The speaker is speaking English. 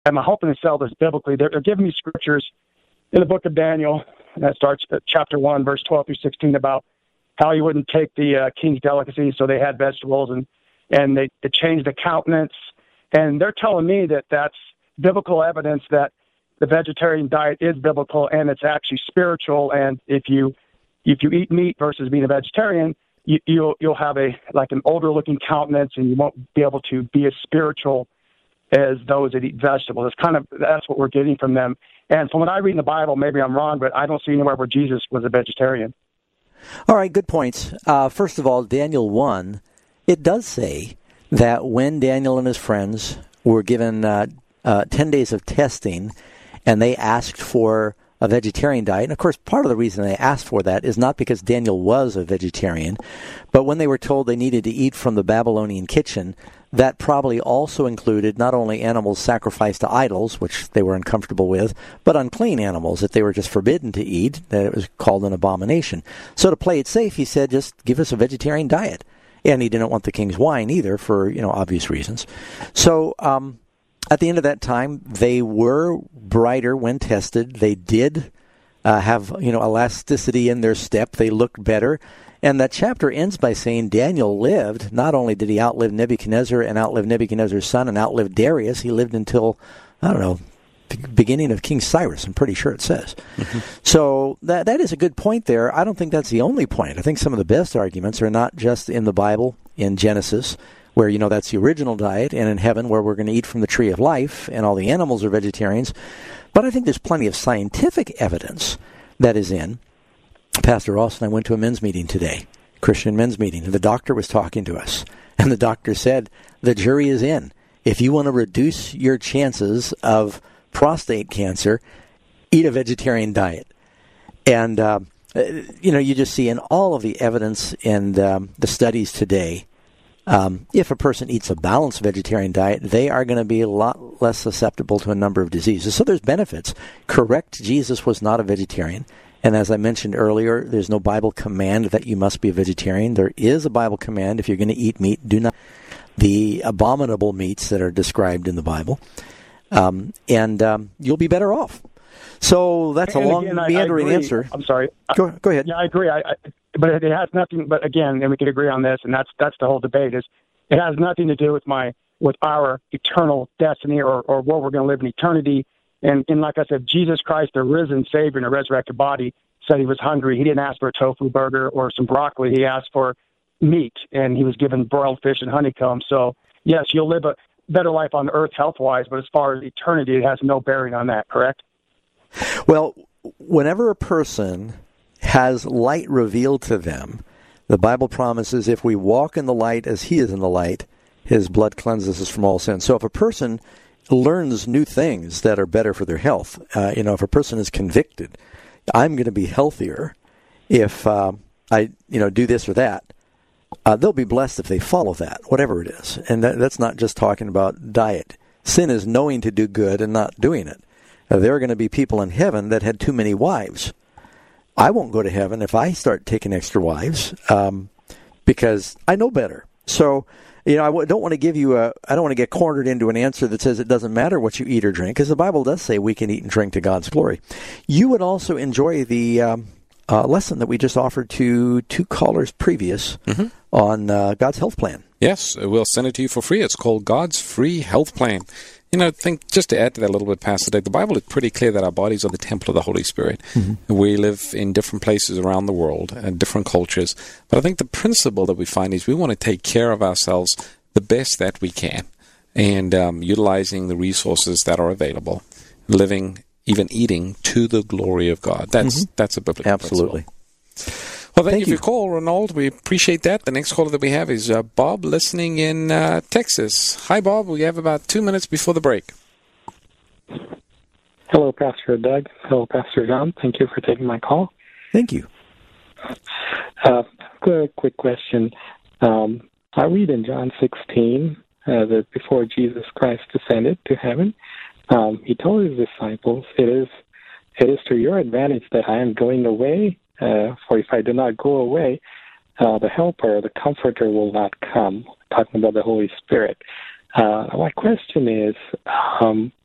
I'm hoping to sell this biblically. They're giving me scriptures in the book of Daniel, and that starts at chapter 1, verse 12 through 16, about how you wouldn't take the king's delicacies, so they had vegetables, and they changed the countenance. And they're telling me that that's biblical evidence that the vegetarian diet is biblical and it's actually spiritual. And if you eat meat versus being a vegetarian, you'll have an older looking countenance, and you won't be able to be as spiritual as those that eat vegetables. That's what we're getting from them. And from what I read in the Bible, maybe I'm wrong, but I don't see anywhere where Jesus was a vegetarian. All right, good points. First of all, Daniel 1, it does say that when Daniel and his friends were given 10 days of testing, and they asked for a vegetarian diet, and of course part of the reason they asked for that is not because Daniel was a vegetarian, but when they were told they needed to eat from the Babylonian kitchen, that probably also included not only animals sacrificed to idols, which they were uncomfortable with, but unclean animals that they were just forbidden to eat, that it was called an abomination. So to play it safe, he said, just give us a vegetarian diet. And he didn't want the king's wine either for, obvious reasons. So at the end of that time, they were brighter when tested. They did have, elasticity in their step. They looked better. And that chapter ends by saying Daniel lived. Not only did he outlive Nebuchadnezzar and outlive Nebuchadnezzar's son and outlive Darius, he lived until, the beginning of King Cyrus, I'm pretty sure it says. Mm-hmm. So that is a good point there. I don't think that's the only point. I think some of the best arguments are not just in the Bible, in Genesis, where, that's the original diet, and in heaven, where we're going to eat from the tree of life, and all the animals are vegetarians. But I think there's plenty of scientific evidence that is in. Pastor Ross and I went to a men's meeting today, Christian men's meeting, and the doctor was talking to us. And the doctor said, the jury is in. If you want to reduce your chances of prostate cancer, eat a vegetarian diet. And, you just see in all of the evidence and the studies today, if a person eats a balanced vegetarian diet, they are going to be a lot less susceptible to a number of diseases. So there's benefits. Correct, Jesus was not a vegetarian. And as I mentioned earlier, there's no Bible command that you must be a vegetarian. There is a Bible command, if you're going to eat meat, do not the abominable meats that are described in the Bible. And you'll be better off. So that's a long, meandering answer. I'm sorry. Go ahead. Yeah, I agree. But it has nothing. But again, and we could agree on this, and that's the whole debate. Is it has nothing to do with our eternal destiny or where we're going to live in eternity. And like I said, Jesus Christ, the risen Savior in a resurrected body, said he was hungry. He didn't ask for a tofu burger or some broccoli. He asked for meat, and he was given broiled fish and honeycomb. So yes, you'll live a better life on earth health-wise, but as far as eternity, it has no bearing on that. Correct? Well, whenever a person has light revealed to them, the Bible promises if we walk in the light as he is in the light, his blood cleanses us from all sin. So if a person learns new things that are better for their health, if a person is convicted, I'm going to be healthier if I do this or that, they'll be blessed if they follow that, whatever it is. And that's not just talking about diet. Sin is knowing to do good and not doing it. There are going to be people in heaven that had too many wives. I won't go to heaven if I start taking extra wives because I know better. So, I don't want to give you I don't want to get cornered into an answer that says it doesn't matter what you eat or drink, because the Bible does say we can eat and drink to God's glory. You would also enjoy the lesson that we just offered to two callers previous on God's Health Plan. Yes, we'll send it to you for free. It's called God's Free Health Plan. Just to add to that a little bit, Pastor Doug, the Bible is pretty clear that our bodies are the temple of the Holy Spirit. Mm-hmm. We live in different places around the world and different cultures. But I think the principle that we find is we want to take care of ourselves the best that we can, and utilizing the resources that are available, living, even eating to the glory of God. That's a biblical Absolutely. principle. Well, thank you for your call, Ronald. We appreciate that. The next caller that we have is Bob, listening in Texas. Hi, Bob. We have about 2 minutes before the break. Hello, Pastor Doug. Hello, Pastor John. Thank you for taking my call. Thank you. Quick question. I read in John 16 that before Jesus Christ descended to heaven, he told his disciples, it is to your advantage that I am going away. For if I do not go away, the Helper, the Comforter will not come. Talking about the Holy Spirit. My question is,